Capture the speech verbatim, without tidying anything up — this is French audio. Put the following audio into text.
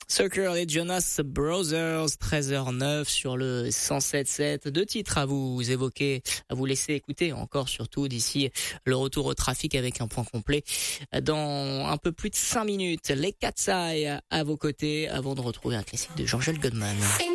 Circle et Jonas Brothers, treize heures neuf sur le cent sept sept. Deux titres à vous évoquer, à vous laisser écouter encore surtout d'ici le retour au trafic avec un point complet dans un peu plus de cinq minutes. Les Cat's Eye à vos côtés avant de retrouver un classique de Jean-Jacques Goldman.